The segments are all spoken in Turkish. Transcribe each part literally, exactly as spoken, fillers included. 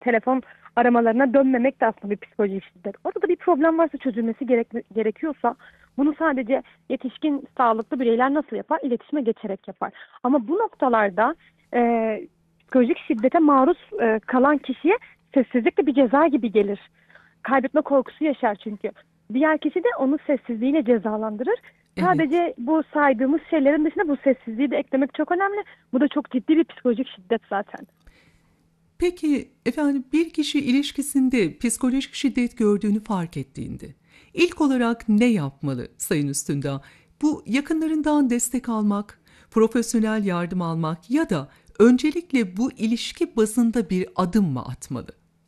telefon aramalarına dönmemek de aslında bir psikolojik şiddet. Orada da bir problem varsa, çözülmesi gerek, gerekiyorsa bunu sadece yetişkin sağlıklı bireyler nasıl yapar? İletişime geçerek yapar. Ama bu noktalarda e, psikolojik şiddete maruz e, kalan kişiye sessizlik de bir ceza gibi gelir. Kaybetme korkusu yaşar çünkü. Diğer kişi de onu sessizliğiyle cezalandırır. Evet. Sadece bu saydığımız şeylerin dışında bu sessizliği de eklemek çok önemli. Bu da çok ciddi bir psikolojik şiddet zaten. Peki efendim, bir kişi ilişkisinde psikolojik şiddet gördüğünü fark ettiğinde ilk olarak ne yapmalı Sayın Üstündağ? Bu yakınlarından destek almak, profesyonel yardım almak ya da öncelikle bu ilişki bazında bir adım mı atmalı?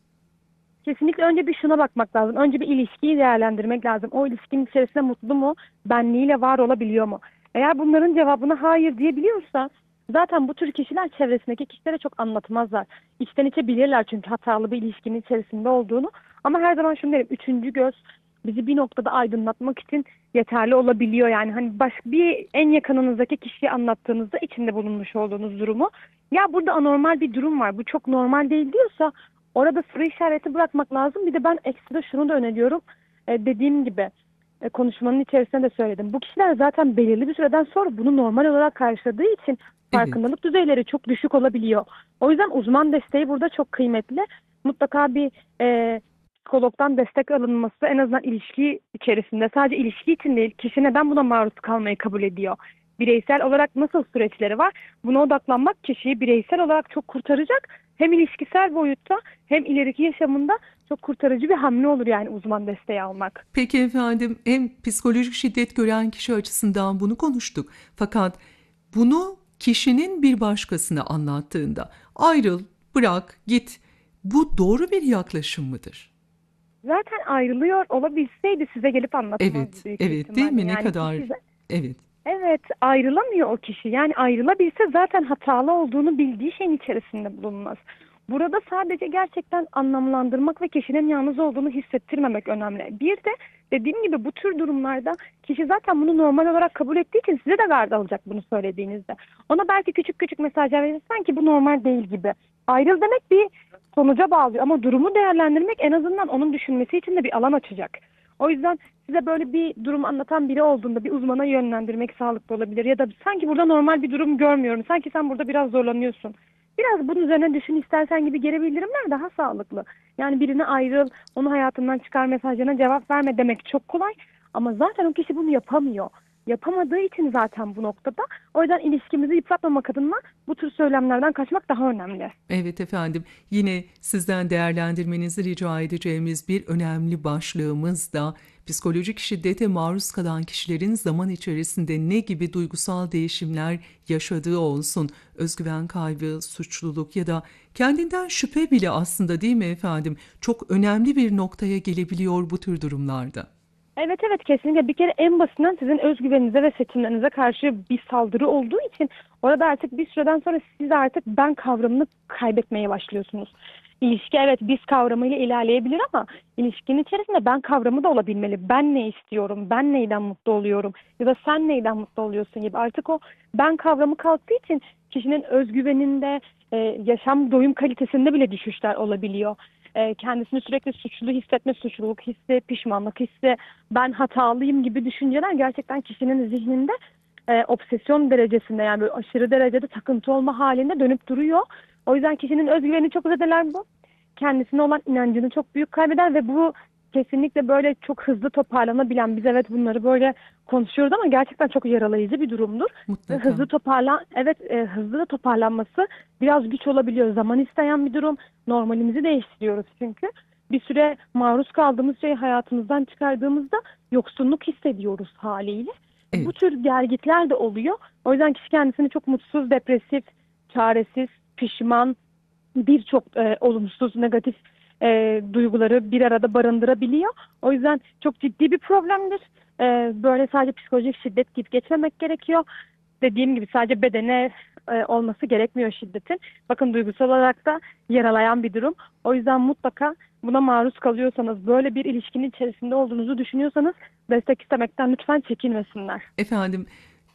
Kesinlikle önce bir şuna bakmak lazım. Önce bir ilişkiyi değerlendirmek lazım. O ilişkinin içerisinde mutlu mu? Benliğiyle var olabiliyor mu? Eğer bunların cevabına hayır diyebiliyorsa zaten bu tür kişiler çevresindeki kişilere çok anlatmazlar. İçten içe bilirler çünkü hatalı bir ilişkinin içerisinde olduğunu. Ama her zaman şunu derim. Üçüncü göz bizi bir noktada aydınlatmak için yeterli olabiliyor. Yani hani başka bir en yakınınızdaki kişiye anlattığınızda içinde bulunmuş olduğunuz durumu, ya burada anormal bir durum var, bu çok normal değil diyorsa orada soru işareti bırakmak lazım. Bir de ben ekstra şunu da öneriyorum. E, dediğim gibi e, konuşmanın içerisinde de söyledim. Bu kişiler zaten belirli bir süreden sonra bunu normal olarak karşıladığı için Evet. farkındalık düzeyleri çok düşük olabiliyor. O yüzden uzman desteği burada çok kıymetli. Mutlaka bir e, psikologdan destek alınması, en azından ilişki içerisinde, sadece ilişki için değil, kişi neden buna maruz kalmayı kabul ediyor? Bireysel olarak nasıl süreçleri var? Buna odaklanmak kişiyi bireysel olarak çok kurtaracak. Hem ilişkisel boyutta hem ileriki yaşamında çok kurtarıcı bir hamle olur yani uzman desteği almak. Peki efendim, hem psikolojik şiddet gören kişi açısından bunu konuştuk. Fakat bunu kişinin bir başkasına anlattığında ayrıl, bırak, git. Bu doğru bir yaklaşım mıdır? Zaten ayrılıyor olabilseydi size gelip anlatmazdı Evet, büyük bir evet değil ihtimalle. mi? Ne Yani kadar, kişi, evet, evet, ayrılamıyor o kişi. Yani ayrılabilse zaten hatalı olduğunu bildiği şeyin içerisinde bulunmaz. Burada sadece gerçekten anlamlandırmak ve kişinin yalnız olduğunu hissettirmemek önemli. Bir de dediğim gibi bu tür durumlarda kişi zaten bunu normal olarak kabul ettiği için size de gard alacak bunu söylediğinizde. Ona belki küçük küçük mesajlar verirsen ki bu normal değil gibi. Ayrıl demek bir sonuca bağlıyor ama durumu değerlendirmek en azından onun düşünmesi için de bir alan açacak. O yüzden size böyle bir durum anlatan biri olduğunda bir uzmana yönlendirmek sağlıklı olabilir. Ya da sanki burada normal bir durum görmüyorum, sanki sen burada biraz zorlanıyorsun, biraz bunun üzerine düşün istersen gibi geri bildirimler daha sağlıklı. Yani birine ayrıl, onu hayatından çıkar mesajlarına cevap verme demek çok kolay. Ama zaten o kişi bunu yapamıyor. Yapamadığı için zaten bu noktada. O yüzden ilişkimizi yıpratmamak adına bu tür söylemlerden kaçmak daha önemli. evet efendim. Yine sizden değerlendirmenizi rica edeceğimiz bir önemli başlığımız da psikolojik şiddete maruz kalan kişilerin zaman içerisinde ne gibi duygusal değişimler yaşadığı olsun. Özgüven kaybı, suçluluk ya da kendinden şüphe bile aslında, değil mi efendim? Çok önemli bir noktaya gelebiliyor bu tür durumlarda. Evet, evet, kesinlikle. Bir kere en basitinden sizin özgüveninize ve seçimlerinize karşı bir saldırı olduğu için orada artık bir süreden sonra siz artık ben kavramını kaybetmeye başlıyorsunuz. İlişki evet biz kavramıyla ilerleyebilir ama ilişkinin içerisinde ben kavramı da olabilmeli. Ben ne istiyorum, ben neyden mutlu oluyorum ya da sen neyden mutlu oluyorsun gibi. Artık o ben kavramı kalktığı için kişinin özgüveninde, e, yaşam doyum kalitesinde bile düşüşler olabiliyor. E, kendisini sürekli suçlu hissetme, suçluluk hissi, pişmanlık hissi, ben hatalıyım gibi düşünceler gerçekten kişinin zihninde e, obsesyon derecesinde, yani böyle aşırı derecede takıntı olma halinde dönüp duruyor. O yüzden kişinin özgüveni çok zedeler bu. Kendisine olan inancını çok büyük kaybeder ve bu kesinlikle böyle çok hızlı toparlanabilen, biz evet bunları böyle konuşuyoruz ama gerçekten çok yaralayıcı bir durumdur. Ve Mutlaka. hızlı toparlan evet e, hızlı da toparlanması biraz güç olabiliyor. Zaman isteyen bir durum. Normalimizi değiştiriyoruz çünkü. Bir süre maruz kaldığımız şeyi hayatımızdan çıkardığımızda yoksunluk hissediyoruz haliyle. Bu Evet. tür gelgitler de oluyor. O yüzden kişi kendisini çok mutsuz, depresif, çaresiz, pişman, birçok e, olumsuz, negatif e, duyguları bir arada barındırabiliyor. O yüzden çok ciddi bir problemdir. E, böyle sadece psikolojik şiddet deyip geçmemek gerekiyor. Dediğim gibi sadece bedene e, olması gerekmiyor şiddetin. Bakın duygusal olarak da yaralayan bir durum. O yüzden mutlaka buna maruz kalıyorsanız, böyle bir ilişkinin içerisinde olduğunuzu düşünüyorsanız destek istemekten lütfen çekinmesinler. Efendim,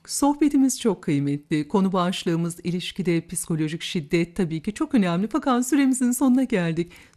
Sohbetimiz çok kıymetli. Konu başlığımız ilişkide psikolojik şiddet tabii ki çok önemli fakat süremizin sonuna geldik.